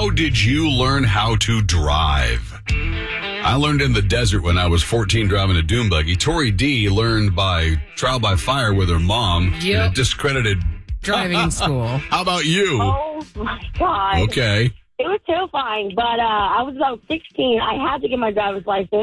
How did you learn how to drive? I learned in the desert when I was 14 driving a dune buggy. Tori D learned by trial by fire with her mom in a discredited driving in school. How about you? Oh, my God. Okay. It was terrifying, but I was about 16. I had to get my driver's license.